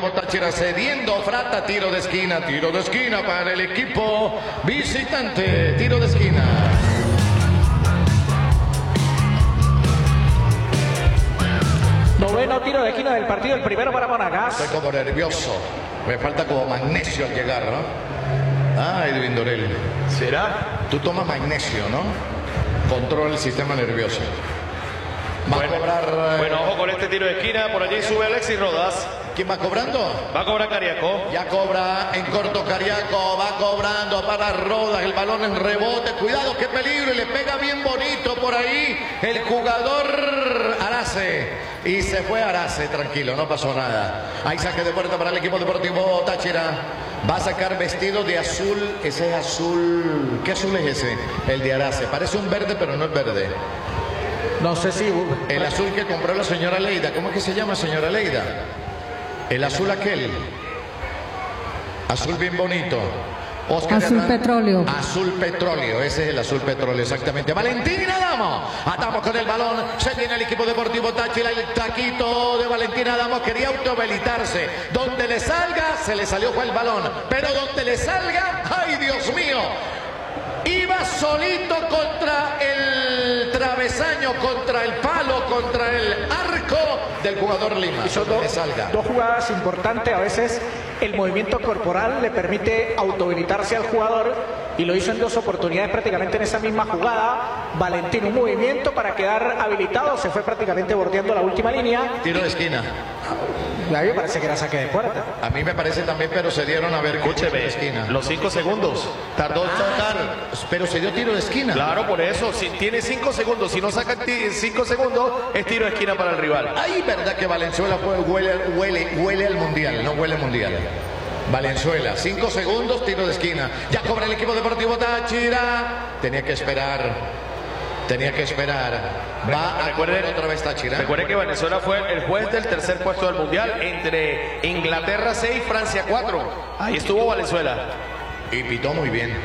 Deportivo Táchira cediendo. Frata, tiro de esquina para el equipo visitante. Tiro de esquina. Noveno tiro de esquina del partido, el primero para Monagas. Estoy como nervioso. Me falta como magnesio al llegar, ¿no? Ah, Edwin Dorel. ¿Será? Tú tomas magnesio, ¿no? Controla el sistema nervioso. Va a cobrar... Bueno, ojo con este tiro de esquina. Por allí sube Alexis Rodas. ¿Quién va cobrando? Va a cobrar Cariaco. Ya cobra en corto Cariaco. Va cobrando para Rodas. El balón en rebote. Cuidado, qué peligro. Y le pega bien bonito por ahí el jugador Arace. Y se fue Arace. Tranquilo, no pasó nada. Hay saque de puerta para el equipo deportivo Táchira. Va a sacar vestido de azul. Ese es azul. ¿Qué azul es ese? El de Arace. Parece un verde, pero no es verde. No sé si... El azul que compró la señora Leida. ¿Cómo es que se llama, señora Leida? El azul aquel. Azul bien bonito. Oscar azul petróleo. Azul petróleo, ese es el azul petróleo, exactamente. Valentina Adamo. Atamos con el balón. Se viene el equipo deportivo Táchira. El taquito de Valentina Adamo quería autohabilitarse. Donde le salga, se le salió fue el balón. Pero donde le salga, ¡ay, Dios mío! Iba solito contra el travesaño, contra el palo, contra el arco del jugador Lima. Hizo dos jugadas importantes. A veces el movimiento corporal le permite autohabilitarse al jugador y lo hizo en dos oportunidades prácticamente en esa misma jugada. Valentín, un movimiento para quedar habilitado, se fue prácticamente bordeando la última línea. Tiro de esquina. A mí me parece que era saque de puerta. A mí me parece también, pero se dieron a ver. Escúcheme, de esquina. los 5 segundos. Tardó en sacar. Pero se dio tiro de esquina. Claro, por eso. Si tiene 5 segundos, si no saca 5 segundos, es tiro de esquina para el rival. Ay, verdad que Valenzuela huele al mundial, no huele al mundial. Valenzuela, 5 segundos, tiro de esquina. Ya cobra el equipo deportivo Táchira. Tenía que esperar. Va a correr otra vez Táchira. Recuerden que Venezuela fue el juez del tercer puesto del mundial entre Inglaterra 6, Francia 4. Ahí estuvo Valenzuela. Y pitó muy bien.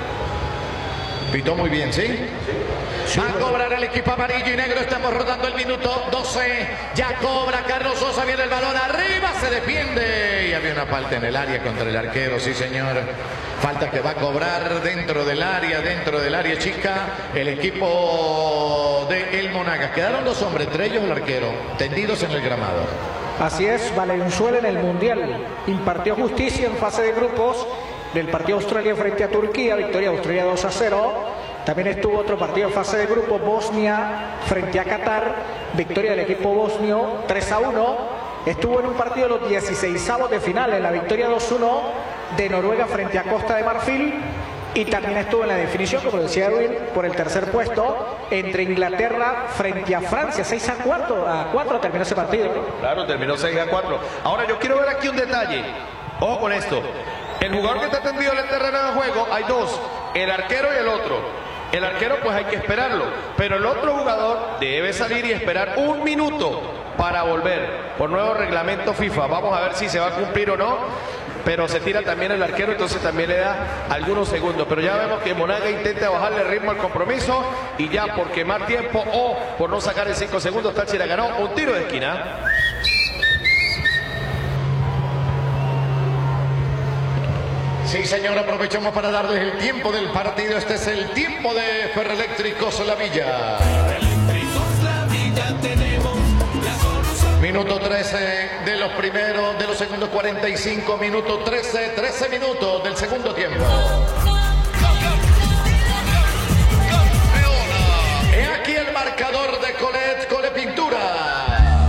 ¿Sí? Va a cobrar el equipo amarillo y negro. Estamos rodando el minuto 12. Ya cobra Carlos Sosa. Viene el balón arriba. Se defiende. Y había una falta en el área contra el arquero. Sí, señor. Falta que va a cobrar dentro del área chica. El equipo de El Monagas. Quedaron dos hombres, entre ellos el arquero, tendidos en el gramado. Así es, Valenzuela en el Mundial impartió justicia en fase de grupos del partido Australia frente a Turquía. Victoria Australia 2-0. También estuvo otro partido en fase de grupo, Bosnia frente a Qatar, victoria del equipo bosnio 3-1. Estuvo en un partido de los 16avos de final, en la victoria 2-1 de Noruega frente a Costa de Marfil. Y también estuvo en la definición, como decía Edwin, por el tercer puesto entre Inglaterra frente a Francia. 6-4 terminó ese partido. Claro, terminó 6-4. Ahora yo quiero ver aquí un detalle. Ojo con esto. El jugador que está tendido en el terreno de juego, hay dos, el arquero y el otro. El arquero pues hay que esperarlo, pero el otro jugador debe salir y esperar 1 minuto para volver por nuevo reglamento FIFA. Vamos a ver si se va a cumplir o no, pero se tira también el arquero, entonces también le da algunos segundos. Pero ya vemos que Monagas intenta bajarle el ritmo al compromiso y ya por quemar tiempo o por no sacar en 5 segundos, Táchira ganó un tiro de esquina. Sí, señor, aprovechamos para darles el tiempo del partido. Este es el tiempo de Ferroeléctricos La Villa. Minuto 13 de los segundos 45, minuto 13 minutos del segundo tiempo. He aquí el marcador de Cole Pintura.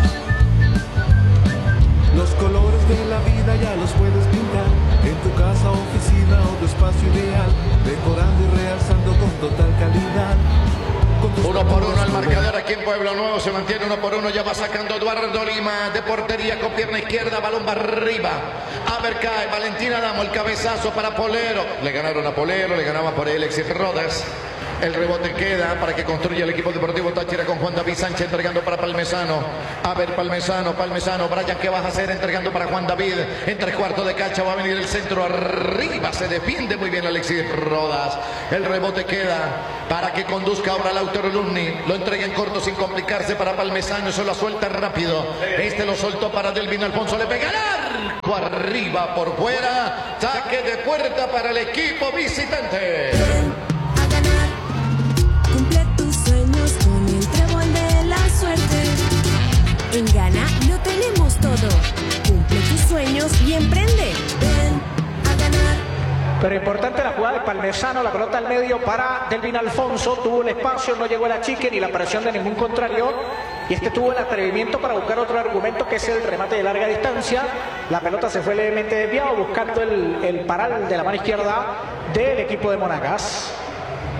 Los colores de la vida ya los puedes pintar en tu casa, oficina o tu espacio ideal, decorando y realzando con total calidad. 1-1 el marcador aquí en Pueblo Nuevo, se mantiene 1-1, ya va sacando Eduardo Lima de portería con pierna izquierda, balón va arriba, a ver cae, Valentina Adamo, el cabezazo para Polero, le ganaron a Polero, le ganaba por Alexis Rodas. El rebote queda para que construya el equipo deportivo Táchira con Juan David Sánchez entregando para Palmesano. A ver, Palmesano. Brian, ¿qué vas a hacer? Entregando para Juan David. En 3/4 de cancha va a venir el centro arriba. Se defiende muy bien Alexis Rodas. El rebote queda para que conduzca ahora Lautaro Luni. Lo entrega en corto sin complicarse para Palmesano. Eso lo suelta rápido. Este lo soltó para Delvin Alfonso. Le pega al arco. arriba, por fuera. Saque de puerta para el equipo visitante. Ven a ganar, cumple tus sueños con el trébol de la suerte. En Gana lo tenemos todo. Cumple tus sueños y emprende. Ven a ganar. Pero importante la jugada de Palmesano, la pelota al medio para Delvin Alfonso, tuvo el espacio, no llegó el achique ni la presión de ningún contrario, y este tuvo el atrevimiento para buscar otro argumento que es el remate de larga distancia. La pelota se fue levemente desviado buscando el paral de la mano izquierda del equipo de Monagas.